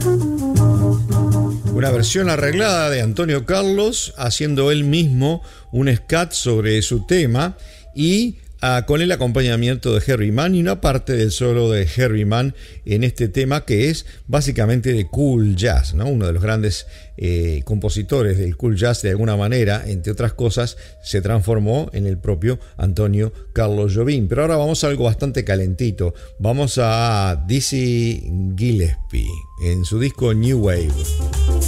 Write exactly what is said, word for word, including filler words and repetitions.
Una versión arreglada de Antonio Carlos, haciendo él mismo un scat sobre su tema y uh, con el acompañamiento de Harry Mann y una parte del solo de Harry Mann en este tema que es básicamente de cool jazz, ¿no? Uno de los grandes eh, compositores del cool jazz, de alguna manera, entre otras cosas, se transformó en el propio Antonio Carlos Jobim. Pero ahora vamos a algo bastante calentito. Vamos a Dizzy Gillespie en su disco New Wave.